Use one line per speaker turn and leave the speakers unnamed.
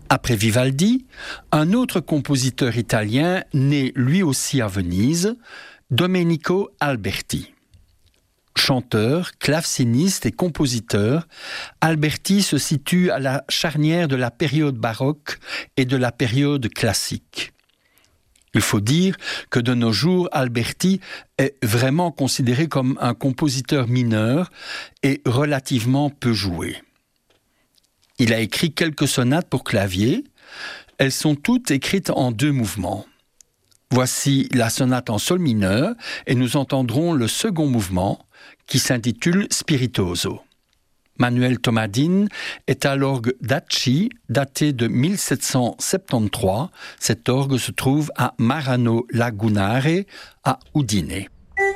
Après Vivaldi, un autre compositeur italien né lui aussi à Venise, Domenico Alberti. Chanteur, claveciniste et compositeur, Alberti se situe à la charnière de la période baroque et de la période classique. Il faut dire que de nos jours, Alberti est vraiment considéré comme un compositeur mineur et relativement peu joué. Il a écrit quelques sonates pour clavier. Elles sont toutes écrites en 2 mouvements. Voici la sonate en sol mineur et nous entendrons le second mouvement qui s'intitule Spiritoso. Manuel Tomadin est à l'orgue d'Acci, daté de 1773. Cet orgue se trouve à Marano Lagunare, à Udine.